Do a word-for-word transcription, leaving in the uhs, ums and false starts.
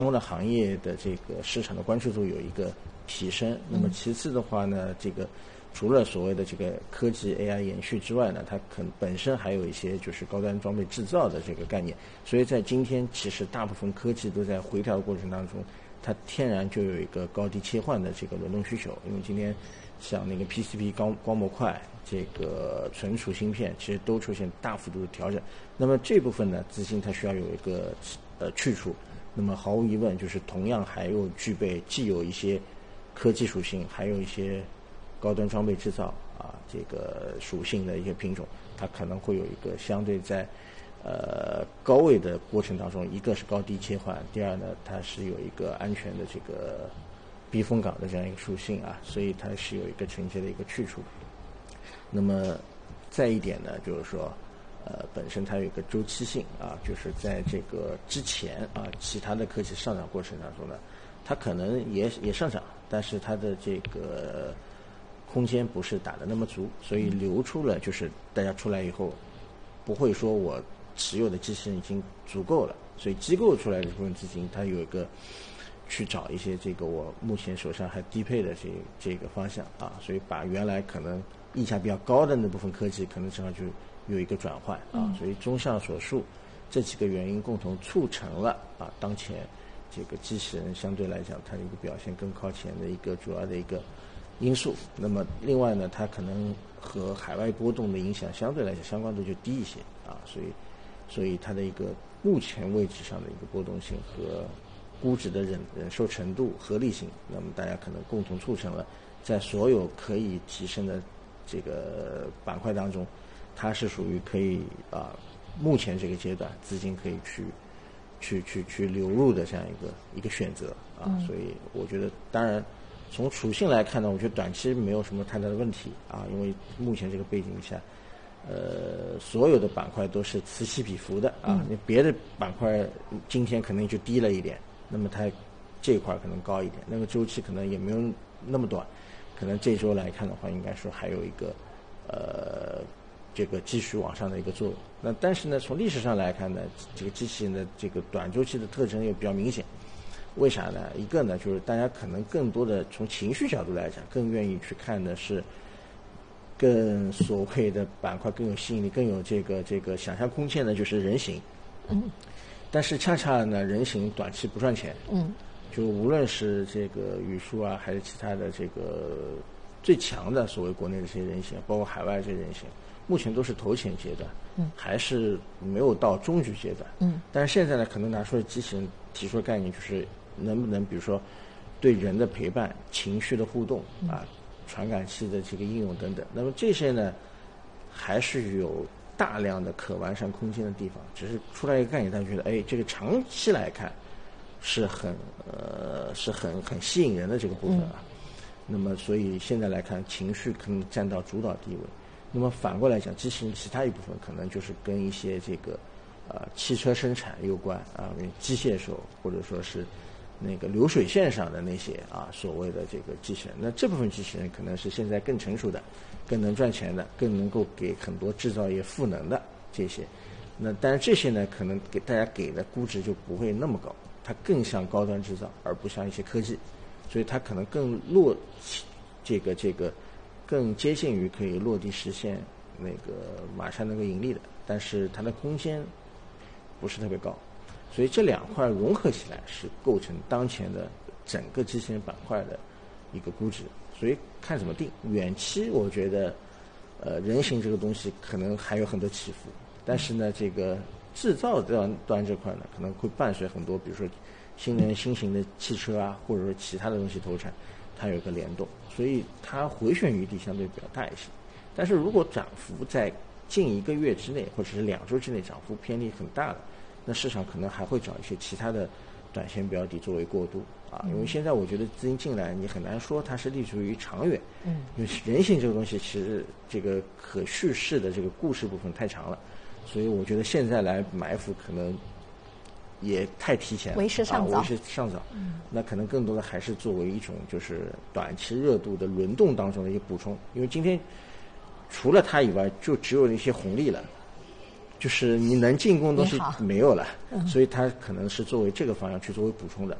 关的行业的这个市场的关注度有一个提升。那么其次的话呢，这个除了所谓的这个科技 A I 延续之外呢，它可能本身还有一些就是高端装备制造的这个概念。所以在今天，其实大部分科技都在回调的过程当中，它天然就有一个高低切换的这个轮动需求。因为今天像那个 P C B 光光模块、这个存储芯片，其实都出现大幅度的调整。那么这部分呢，资金它需要有一个呃去处。那么毫无疑问，就是同样还有具备既有一些科技属性，还有一些高端装备制造啊这个属性的一些品种，它可能会有一个相对在呃高位的过程当中，一个是高低切换，第二呢，它是有一个安全的这个避风港的这样一个属性啊，所以它是有一个承接的一个去处。那么再一点呢，就是说。呃，本身它有一个周期性啊，就是在这个之前啊，其他的科技上涨过程当中呢，它可能也也上涨，但是它的这个空间不是打得那么足，所以流出了，就是大家出来以后，不会说我持有的机器人已经足够了，所以机构出来的这部分资金，它有一个去找一些这个我目前手上还低配的这这个方向啊，所以把原来可能溢价比较高的那部分科技，可能正好就有一个转换啊，所以综上所述，这几个原因共同促成了啊，当前这个机器人相对来讲它的一个表现更靠前的一个主要的一个因素。那么另外呢，它可能和海外波动的影响相对来讲相关度就低一些啊，所以所以它的一个目前位置上的一个波动性和估值的忍忍受程度、合理性，那么大家可能共同促成了在所有可以提升的这个板块当中。它是属于可以啊，目前这个阶段资金可以去去去去流入的这样一个一个选择啊，嗯、所以我觉得，当然从属性来看呢，我觉得短期没有什么太大的问题啊，因为目前这个背景下，呃，所有的板块都是此起彼伏的啊，你、嗯、别的板块今天可能就低了一点，那么它这一块可能高一点，那个周期可能也没有那么短，可能这周来看的话，应该说还有一个呃。这个继续往上的一个作用。那但是呢，从历史上来看呢，这个机器人的这个短周期的特征又比较明显。为啥呢？一个呢，就是大家可能更多的从情绪角度来讲，更愿意去看的是更所谓的板块更有吸引力、更有这个这个想象空间的，就是人形。嗯。但是恰恰呢，人形短期不赚钱。嗯。就无论是这个语数啊，还是其他的这个最强的所谓国内的这些人形，包括海外这些人形。目前都是头前阶段，嗯，还是没有到中局阶段，嗯，但是现在呢，可能拿出来机器人提出的概念就是能不能，比如说对人的陪伴、情绪的互动啊、传感器的这个应用等等，那么这些呢，还是有大量的可完善空间的地方。只是出来一个概念，大家觉得，哎，这个长期来看是很呃是很很吸引人的这个部分啊。那么，所以现在来看，情绪可能占到主导地位。那么反过来讲，机器人其他一部分可能就是跟一些这个呃汽车生产有关啊，机械手或者说是那个流水线上的那些啊所谓的这个机器人。那这部分机器人可能是现在更成熟的、更能赚钱的、更能够给很多制造业赋能的这些。那但是这些呢，可能给大家给的估值就不会那么高，它更像高端制造，而不像一些科技，所以它可能更落这个这个。更接近于可以落地实现那个马上能够盈利的，但是它的空间不是特别高，所以这两块融合起来是构成当前的整个机器人板块的一个估值。所以看怎么定，远期我觉得，呃，人形这个东西可能还有很多起伏，但是呢，这个制造端端这块呢，可能会伴随很多，比如说新能源新型的汽车啊，或者说其他的东西投产。它有一个联动，所以它回旋余地相对比较大一些。但是如果涨幅在近一个月之内或者是两周之内涨幅偏离很大的，那市场可能还会找一些其他的短线标的作为过渡啊。因为现在我觉得资金进来，你很难说它是立足于长远，嗯，因为人性这个东西其实这个可叙事的这个故事部分太长了，所以我觉得现在来埋伏可能。也太提前了， 为时尚早， 啊、为时尚早。嗯，那可能更多的还是作为一种就是短期热度的轮动当中的一个补充。因为今天除了它以外，就只有那些红利了， 就是你能进攻的东西没有了， 嗯、 所以它可能是作为这个方向去作为补充的。